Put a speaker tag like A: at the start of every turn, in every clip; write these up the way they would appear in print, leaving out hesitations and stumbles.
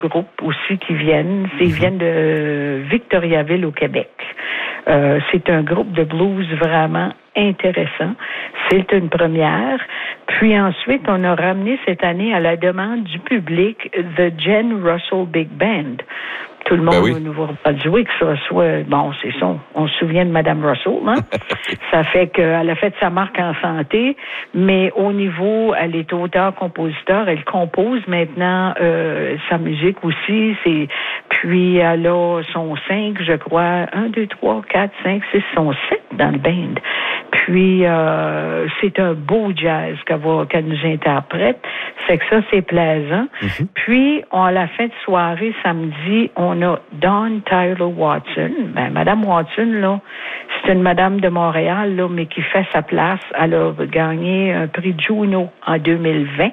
A: groupes aussi qui viennent. Ils viennent de Victoriaville au Québec. C'est un groupe de blues vraiment intéressant. C'est une première. Puis ensuite, on a ramené cette année à la demande du public The Jen Russell Big Band. Tout le monde au Nouveau-Brunswick se reçoit. Bon, c'est ça. On se souvient de Mme Russell, hein? Ça fait qu'elle a fait sa marque en santé, mais au niveau, elle est auteure-compositeur. Elle compose maintenant sa musique aussi. Puis elle a son 5, je crois. 1, 2, 3, 4, 5, 6, son 7 dans le band. Puis c'est un beau jazz qu'elle nous interprète. Fait que ça, c'est plaisant. Puis, à la fin de soirée, samedi, on a Dawn Tyler Watson. Madame Watson, là, c'est une madame de Montréal, là, mais qui fait sa place. Elle a gagné un prix Juno en 2020.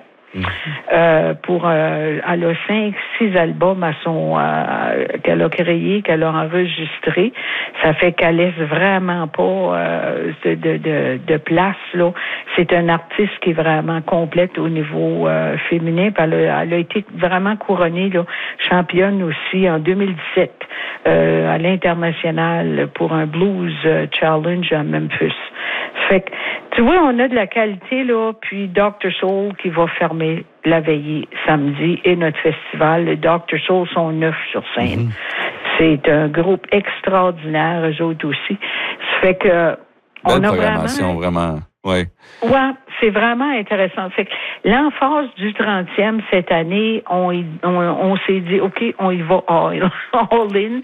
A: Elle a 5-6 albums qu'elle a créés, qu'elle a enregistrés. Ça fait qu'elle laisse vraiment pas de place, là. C'est un artiste qui est vraiment complète au niveau féminin. Puis elle a été vraiment couronnée, là, championne aussi en 2017 à l'international pour un blues challenge à Memphis. Fait que, tu vois, on a de la qualité, là, puis Dr. Soul qui va fermer la veillée samedi et notre festival. Les Dr. Soul sont 9 sur scène. C'est un groupe extraordinaire, eux autres aussi. Ça fait que on a
B: vraiment. Ouais,
A: c'est vraiment intéressant. Fait que l'emphase du 30e cette année, on s'est dit, OK, on y va all in.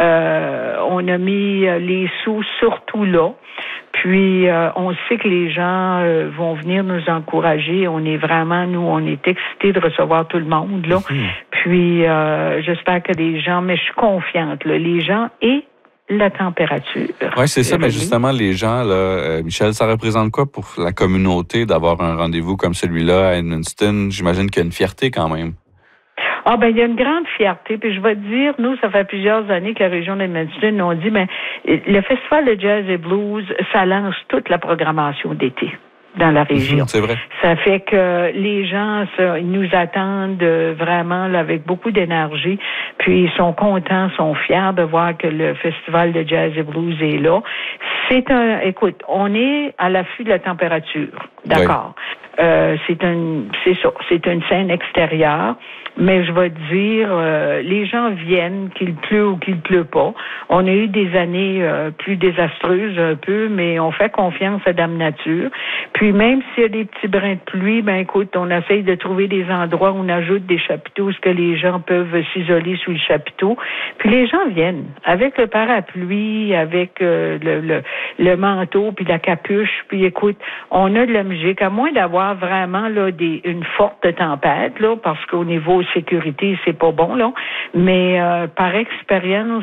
A: On a mis les sous surtout là. Puis, on sait que les gens vont venir nous encourager. On est excités de recevoir tout le monde, là. Puis, j'espère que les gens, mais je suis confiante, là, les gens et la température.
B: Oui, c'est ça, mais justement, les gens, là, Michel, ça représente quoi pour la communauté d'avoir un rendez-vous comme celui-là à Edmundston? J'imagine qu'il y a une fierté quand même.
A: Il y a une grande fierté. Puis je vais te dire, nous, ça fait plusieurs années que la région d'Edmundston, on dit, le Festival de Jazz et Blues, ça lance toute la programmation d'été dans la région.
B: C'est vrai.
A: Ça fait que les gens ils nous attendent vraiment là, avec beaucoup d'énergie, puis ils sont contents, sont fiers de voir que le Festival de Jazz et Blues est là. Écoute, on est à l'affût de la température, d'accord. C'est une scène extérieure, mais je vais te dire, les gens viennent, qu'il pleut ou qu'il pleut pas. On a eu des années plus désastreuses un peu, mais on fait confiance à Dame Nature. Puis même s'il y a des petits brins de pluie, écoute, on essaye de trouver des endroits où on ajoute des chapiteaux, où que les gens peuvent s'isoler sous le chapiteau. Puis les gens viennent avec le parapluie, avec le manteau, puis la capuche. Puis écoute, on a de la musique, à moins d'avoir vraiment là une forte tempête, là, parce qu'au niveau sécurité, c'est pas bon, là. Mais par expérience,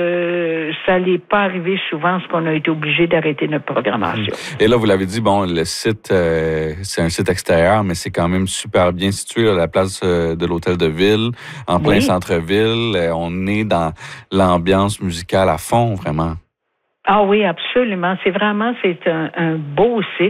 A: ça n'est pas arrivé souvent, ce qu'on a été obligé d'arrêter notre programmation.
B: Et là, vous l'avez dit, le site, c'est un site extérieur, mais c'est quand même super bien situé, à la place de l'Hôtel de Ville, en plein centre-ville. On est dans l'ambiance musicale à fond, vraiment.
A: Ah oui, absolument. C'est un beau site.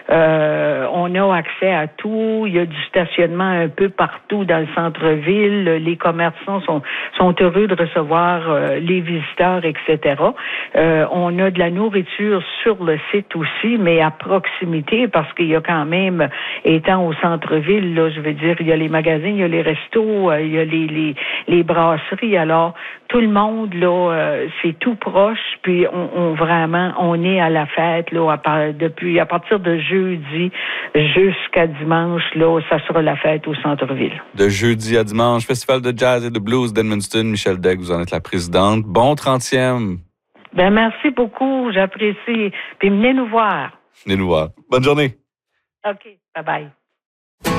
A: On a accès à tout. Il y a du stationnement un peu partout dans le centre-ville. Les commerçants sont heureux de recevoir les visiteurs, etc. On a de la nourriture sur le site aussi, mais à proximité, parce qu'il y a quand même, étant au centre-ville, là, je veux dire, il y a les magasins, il y a les restos, il y a les brasseries. Alors, tout le monde, là, c'est tout proche, puis on est à la fête, là, à partir de jeudi jusqu'à dimanche, là, ça sera la fête au centre-ville.
B: De jeudi à dimanche, Festival de Jazz et de Blues d'Edmundston. Michel Degg, vous en êtes la présidente. Bon 30e.
A: Merci beaucoup, j'apprécie. Puis venez nous voir.
B: Venez nous voir. Bonne journée.
A: OK, bye-bye.